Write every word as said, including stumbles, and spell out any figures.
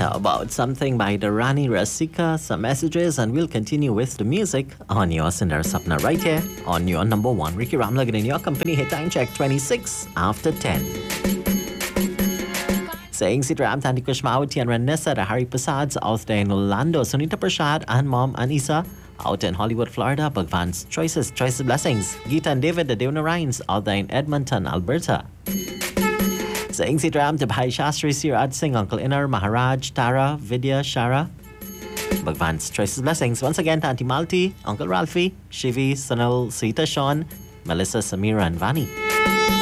How about something by the Rani Rasika, some messages, and we'll continue with the music on your Sindar Sapna right here on your number one. Ricky Ramlagan in your company. Hit time check twenty-six after ten. Saying si Ram Tanti Kushmawati and Ranessa, the Harry Prasads out there in Orlando, Sunita Prashad and Mom Anisa out in Hollywood, Florida, Bhagwan's Choices, Choices Blessings, Geeta and David, the Devna Rhines out there in Edmonton, Alberta. Saying si Ram to Bhai Shastri, Siraj Singh, Uncle Inner, Maharaj, Tara, Vidya, Shara, Bhagwan's Choices Blessings. Once again, Tanti Malti, Uncle Ralphie, Shivi, Sunil, Sita Sean, Melissa, Samira and Vani.